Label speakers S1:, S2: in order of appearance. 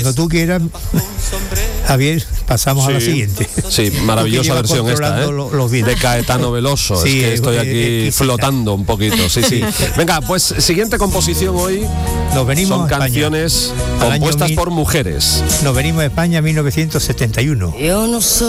S1: Cuando tú quieras, Javier, pasamos a la siguiente.
S2: Sí, maravillosa versión esta, de Caetano Veloso.
S1: Sí,
S2: es que estoy aquí flotando un poquito. Sí. Venga, pues siguiente composición hoy.
S1: Nos venimos
S2: son
S1: a España,
S2: canciones compuestas por mujeres.
S1: Nos venimos a España 1971.
S3: Yo no soy